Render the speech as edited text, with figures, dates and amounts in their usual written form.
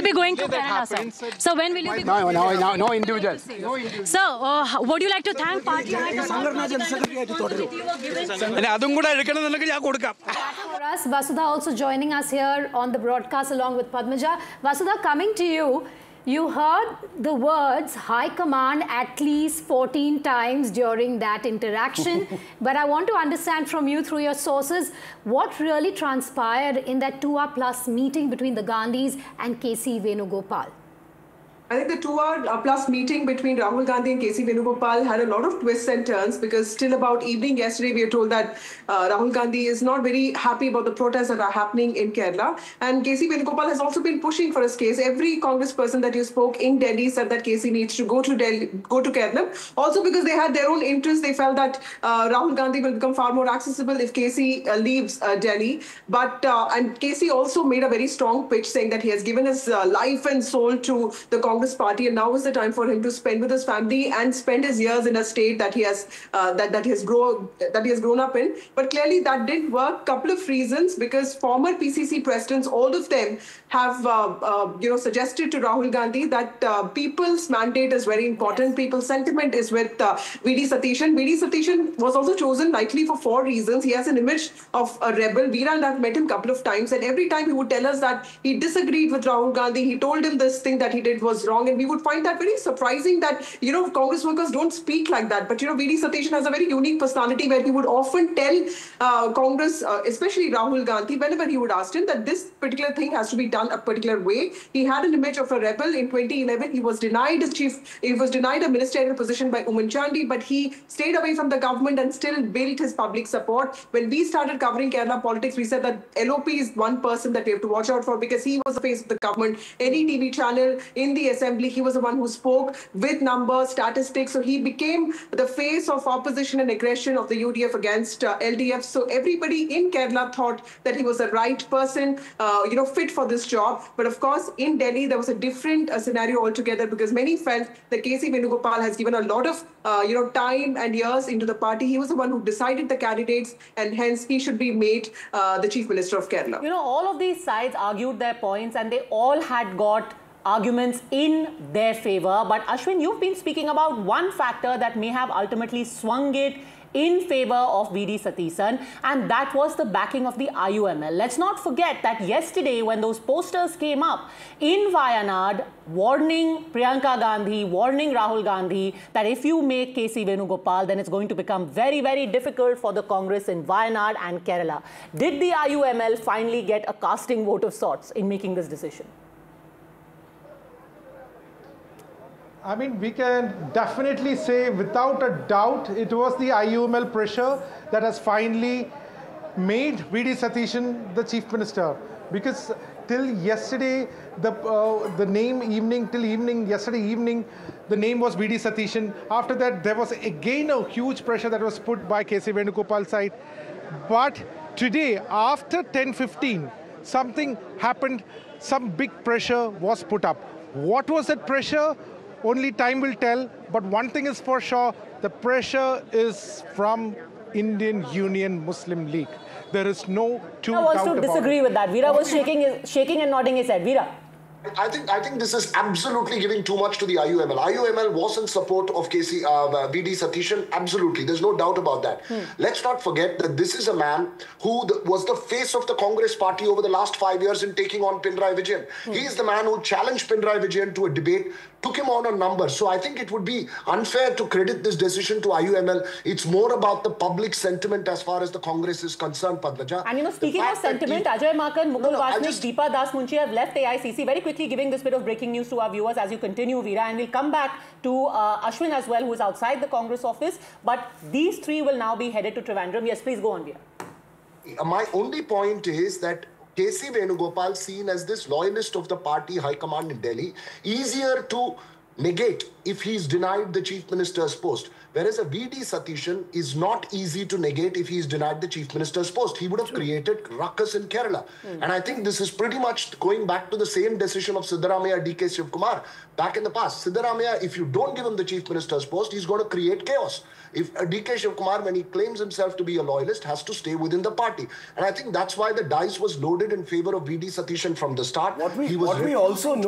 will be going to Canada, sir. So when will you be going? No individuals. So, would you like to thank party high command? For us, Vasudha also joining us here on the broadcast along with Padmaja. Vasudha, coming to you, you heard the words high command at least 14 times during that interaction. But I want to understand from you through your sources, what really transpired in that 2-hour-plus meeting between the Gandhis and KC Venugopal? I think the 2-hour-plus meeting between Rahul Gandhi and KC Venugopal had a lot of twists and turns, because still about evening yesterday we were told that Rahul Gandhi is not very happy about the protests that are happening in Kerala. And KC Venugopal has also been pushing for his case. Every Congress person that you spoke in Delhi said that KC needs to go to Kerala. Also because they had their own interests, they felt that Rahul Gandhi will become far more accessible if KC leaves Delhi. And KC also made a very strong pitch saying that he has given his life and soul to the Congress party, and now is the time for him to spend with his family and spend his years in a state that he has grown up in. But clearly that didn't work. Couple of reasons, because former PCC presidents, all of them have suggested to Rahul Gandhi that people's mandate is very important. People's sentiment is with VD Satishan. VD Satishan was also chosen likely for 4 reasons. He has an image of a rebel. Veera and I've met him a couple of times, and every time he would tell us that he disagreed with Rahul Gandhi. He told him this thing that he did was wrong, and we would find that very surprising that, Congress workers don't speak like that. But, VD Satishan has a very unique personality where he would often tell Congress, especially Rahul Gandhi, whenever he would ask him that this particular thing has to be done a particular way. He had an image of a rebel. In 2011, he was denied a ministerial position by Oommen Chandy, but he stayed away from the government and still built his public support. When we started covering Kerala politics, we said that LOP is one person that we have to watch out for, because he was the face of the government. Any TV channel in the assembly, he was the one who spoke with numbers, statistics. So he became the face of opposition and aggression of the UDF against LDF. So everybody in Kerala thought that he was the right person, fit for this job. But of course, in Delhi, there was a different scenario altogether, because many felt that KC Venugopal has given a lot of, time and years into the party. He was the one who decided the candidates, and hence he should be made the Chief Minister of Kerala. All of these sides argued their points, and they all had got arguments in their favor. But Ashwin, you've been speaking about one factor that may have ultimately swung it in favor of VD Satishan, and that was the backing of the IUML. Let's not forget that yesterday, when those posters came up in Wayanad, warning Priyanka Gandhi, warning Rahul Gandhi that if you make KC Venugopal, then it's going to become very, very difficult for the Congress in Wayanad and Kerala. Did the IUML finally get a casting vote of sorts in making this decision? I mean, we can definitely say without a doubt it was the IUML pressure that has finally made VD Satishan the Chief Minister. Because till yesterday, yesterday evening, the name was VD Satishan. After that, there was again a huge pressure that was put by KC Venugopal's side. But today, after 10:15, something happened, some big pressure was put up. What was that pressure? Only time will tell, but one thing is for sure, the pressure is from Indian Union Muslim League. There is no doubt about it. I was to disagree with that. Veera was shaking and nodding his head. Veera. I think this is absolutely giving too much to the IUML. IUML was in support of VD Satishan. Absolutely. There's no doubt about that. Let's not forget that this is a man who was the face of the Congress party over the last 5 years in taking on Pinarayi Vijayan. He is the man who challenged Pinarayi Vijayan to a debate, took him on numbers. So I think it would be unfair to credit this decision to IUML. It's more about the public sentiment as far as the Congress is concerned, Padmaja. And speaking of sentiment, Ajay Maken, Mukul Vasnik, Deepa Das Munshi have left AICC. Very quickly giving this bit of breaking news to our viewers as you continue, Veera, and we'll come back to Ashwin as well, who is outside the Congress office. But these three will now be headed to Trivandrum. Yes, please go on, Veera. My only point is that KC Venugopal, seen as this loyalist of the party high command in Delhi, easier to negate if he's denied the Chief Minister's post. Whereas a VD Satishan is not easy to negate if he's denied the Chief Minister's post. He would have created ruckus in Kerala. And I think this is pretty much going back to the same decision of Siddaramaiah, DK Shivkumar back in the past. Siddaramaiah, if you don't give him the Chief Minister's post, he's going to create chaos. If DK Shivkumar, when he claims himself to be a loyalist, has to stay within the party. And I think that's why the dice was loaded in favor of VD Satishan from the start. What we also know